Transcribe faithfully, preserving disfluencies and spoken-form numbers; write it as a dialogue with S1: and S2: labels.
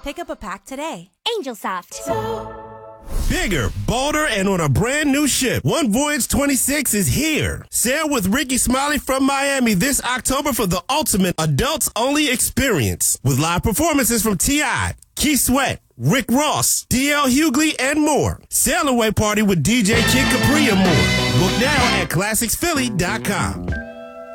S1: Pick up a pack today.
S2: Angelsoft.
S3: Bigger, bolder, and on a brand new ship. One Voyage twenty-six is here. Sail with Ricky Smiley from Miami this October for the ultimate adults-only experience. With live performances from T I, Keith Sweat, Rick Ross, D L Hughley, and more. Sail away party with D J Kid Capri and more. Book now at classics philly dot com.